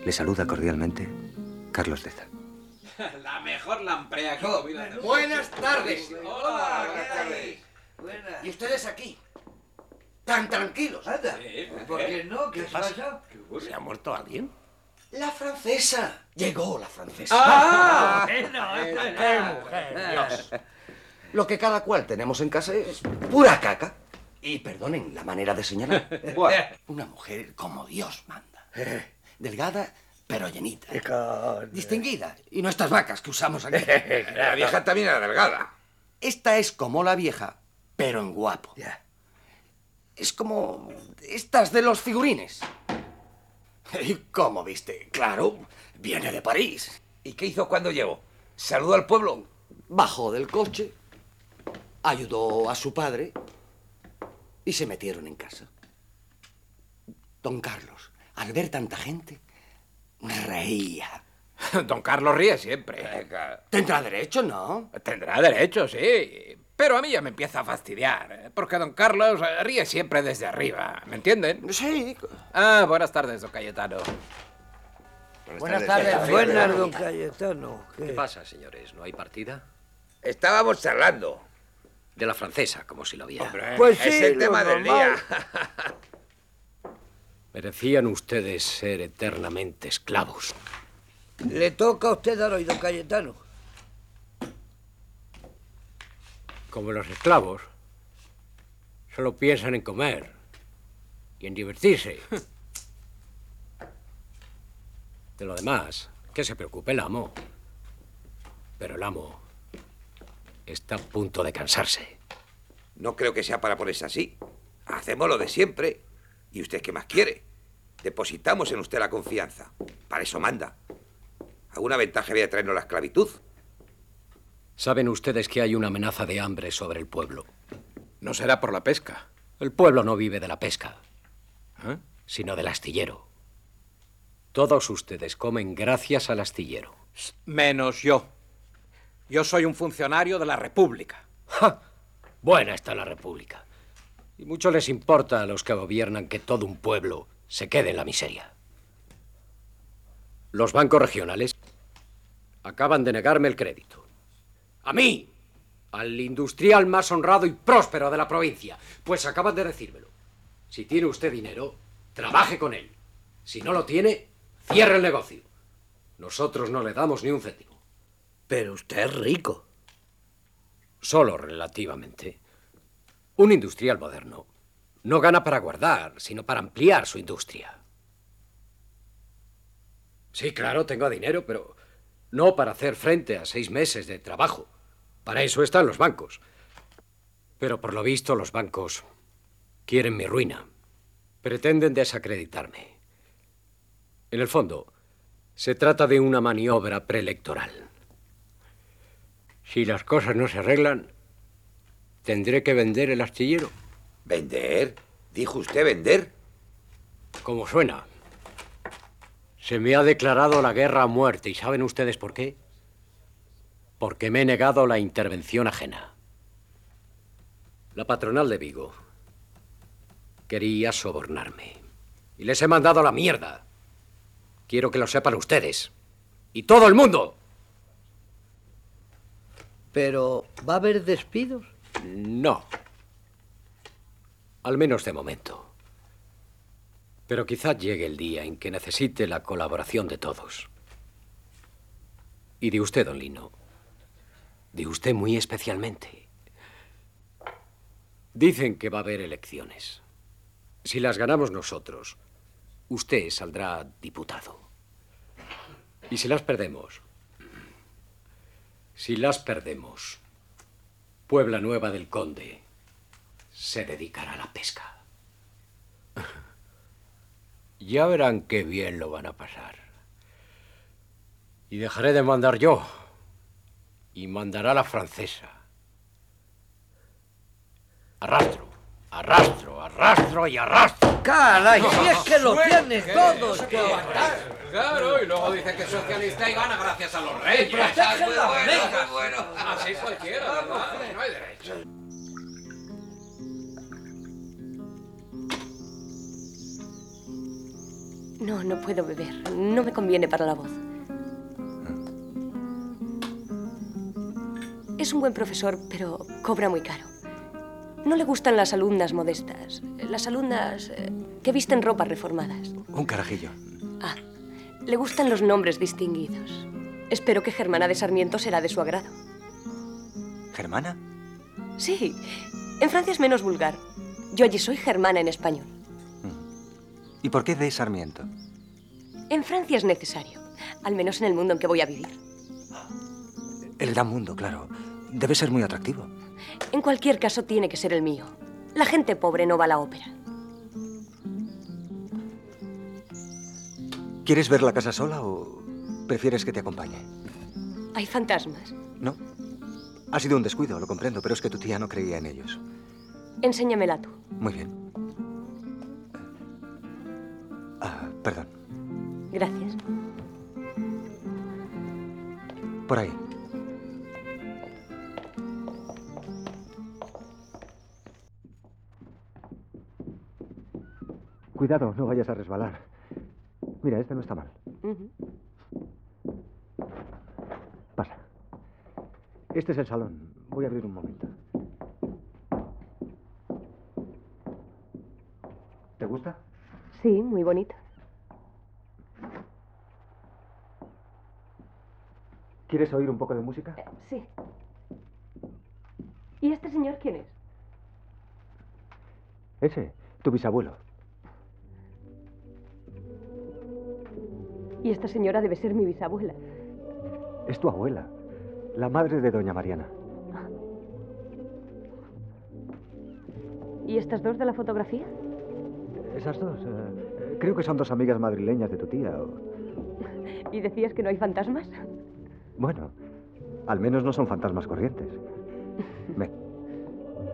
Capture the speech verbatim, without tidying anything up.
Le saluda cordialmente Carlos Deza. La mejor lamprea que he comido. Buenas tardes. Hola, ¿qué tardes. Buenas. ¿Y ustedes aquí? Tan tranquilos. Anda. Sí, ¿por ¿Por qué? qué no? ¿Qué, ¿Qué pasa? pasa? ¿Se ha muerto alguien? La francesa. Llegó la francesa. ¡Ah! Bueno, eso es ¡Qué nada. mujer, Dios! Lo que cada cual tenemos en casa es pura caca. Y perdonen la manera de señalar. Bueno. Una mujer como Dios manda. Delgada, pero llenita. Con... Distinguida. Y no estas vacas que usamos aquí. La vieja también era delgada. Esta es como la vieja, pero en guapo. Ya. Es como estas de los figurines. ¿Y cómo viste? Claro, viene de París. ¿Y qué hizo cuando llegó? ¿Saludó al pueblo? Bajó del coche, ayudó a su padre y se metieron en casa. Don Carlos, al ver tanta gente, reía. Don Carlos ríe siempre. Tendrá derecho, ¿no? Tendrá derecho, sí. Pero a mí ya me empieza a fastidiar. Porque don Carlos ríe siempre desde arriba. ¿Me entienden? Sí. Ah, buenas tardes, don Cayetano. Buenas tardes. Buenas, don Cayetano. ¿Qué pasa, señores? ¿No hay partida? Estábamos charlando. De la francesa, como si lo viera. Hombre, Pues sí, es el lo tema del normal. día. Merecían ustedes ser eternamente esclavos. Le toca a usted dar hoy, don Cayetano. Como los esclavos, solo piensan en comer y en divertirse. De lo demás, que se preocupe el amo. Pero el amo está a punto de cansarse. No creo que sea para ponerse así. Hacemos lo de siempre. ¿Y usted qué más quiere? Depositamos en usted la confianza. Para eso manda. ¿Alguna ventaja había de traernos la esclavitud? Saben ustedes que hay una amenaza de hambre sobre el pueblo. No será por la pesca. El pueblo no vive de la pesca, ¿Eh? sino del astillero. Todos ustedes comen gracias al astillero. Menos yo. Yo soy un funcionario de la República. ¡Ja! Buena está la República. Y mucho les importa a los que gobiernan que todo un pueblo se quede en la miseria. Los bancos regionales acaban de negarme el crédito. A mí, al industrial más honrado y próspero de la provincia. Pues acaban de decírmelo. Si tiene usted dinero, trabaje con él. Si no lo tiene, cierre el negocio. Nosotros no le damos ni un céntimo. Pero usted es rico. Solo relativamente. Un industrial moderno no gana para guardar, sino para ampliar su industria. Sí, claro, tengo dinero, pero no para hacer frente a seis meses de trabajo. Para eso están los bancos. Pero por lo visto los bancos quieren mi ruina. Pretenden desacreditarme. En el fondo, se trata de una maniobra preelectoral. Si las cosas no se arreglan, tendré que vender el astillero. ¿Vender? ¿Dijo usted vender? Como suena. Se me ha declarado la guerra a muerte. ¿Y saben ustedes por qué? Porque me he negado la intervención ajena. La patronal de Vigo quería sobornarme. Y les he mandado a la mierda. Quiero que lo sepan ustedes. Y todo el mundo. Pero, ¿va a haber despidos? No. Al menos de momento. Pero quizá llegue el día en que necesite la colaboración de todos. Y de usted, don Lino. De usted muy especialmente. Dicen que va a haber elecciones. Si las ganamos nosotros, usted saldrá diputado. Y si las perdemos... Si las perdemos, Puebla Nueva del Conde se dedicará a la pesca. Ya verán qué bien lo van a pasar. Y dejaré de mandar yo. Y mandará la francesa. Arrastro, arrastro, arrastro y arrastro. ¡Caray! ¡Si es que lo tienes todo! ¿Qué aguantar? Claro, y luego dice que es socialista y gana gracias a los reyes. Protege la Muy bueno. Así cualquiera, ¿verdad? No hay derecho. No, no puedo beber. No me conviene para la voz. Es un buen profesor, pero cobra muy caro. No le gustan las alumnas modestas. Las alumnas eh, que visten ropas reformadas. Un carajillo. Ah, le gustan los nombres distinguidos. Espero que Germana de Sarmiento será de su agrado. ¿Germana? Sí, en Francia es menos vulgar. Yo allí soy Germana en español. ¿Y por qué de Sarmiento? En Francia es necesario, al menos en el mundo en que voy a vivir. El gran mundo, claro. Debe ser muy atractivo. En cualquier caso, tiene que ser el mío. La gente pobre no va a la ópera. ¿Quieres ver la casa sola o prefieres que te acompañe? ¿Hay fantasmas? No. Ha sido un descuido, lo comprendo, pero es que tu tía no creía en ellos. Enséñamela tú. Muy bien. Ah, perdón. Gracias. Por ahí. Cuidado, no vayas a resbalar. Mira, este no está mal. Uh-huh. Pasa. Este es el salón. Voy a abrir un momento. ¿Te gusta? Sí, muy bonito. ¿Quieres oír un poco de música? Eh, sí. ¿Y este señor quién es? Ese, tu bisabuelo. Y esta señora debe ser mi bisabuela. Es tu abuela, la madre de doña Mariana. ¿Y estas dos de la fotografía? Esas dos, eh, creo que son dos amigas madrileñas de tu tía. O... ¿Y decías que no hay fantasmas? Bueno, al menos no son fantasmas corrientes. Ven.